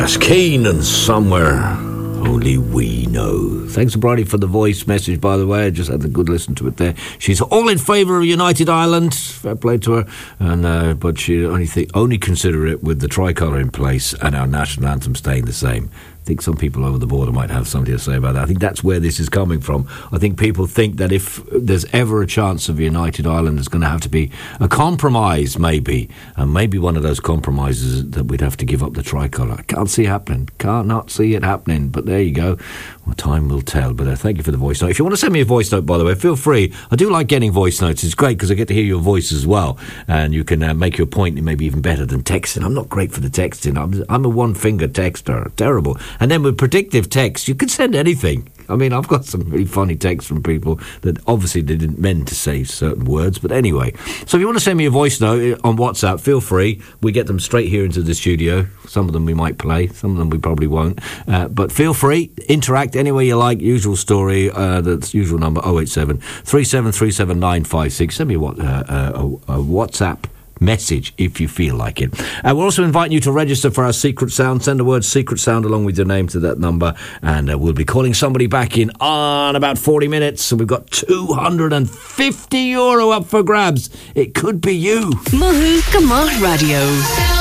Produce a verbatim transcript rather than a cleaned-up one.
Yes, Keen and Somewhere Only We Know. Thanks to Bridie for the voice message, by the way. I just had a good listen to it there. She's all in favour of United Ireland. Fair play to her. And uh, but she only think, only consider it with the tricolour in place and our national anthem staying the same. I think some people over the border might have something to say about that. I think that's where this is coming from. I think people think that if there's ever a chance of a united Ireland, there's going to have to be a compromise, maybe. And maybe one of those compromises that we'd have to give up the tricolour. I can't see it happening. Can't not see it happening. But there you go. Well, time will tell. But uh, thank you for the voice note. If you want to send me a voice note, by the way, feel free. I do like getting voice notes. It's great because I get to hear your voice as well. And you can uh, make your point maybe even better than texting. I'm not great for the texting. I'm, I'm a one-finger texter. Terrible. And then with predictive text, you can send anything. I mean, I've got some really funny texts from people that obviously they didn't mean to say certain words. But anyway, so if you want to send me a voice note on WhatsApp, feel free. We get them straight here into the studio. Some of them we might play. Some of them we probably won't. Uh, but feel free. Interact any way you like. Usual story. Uh, that's usual number oh eight seven, three seven three seven, nine five six. Send me a, uh, uh, a, a WhatsApp message if you feel like it. Uh, we're also inviting you to register for our Secret Sound. Send the word Secret Sound along with your name to that number, and uh, we'll be calling somebody back in on about forty minutes. So we've got two hundred fifty euro up for grabs. It could be you. Mahu Gamah Radio.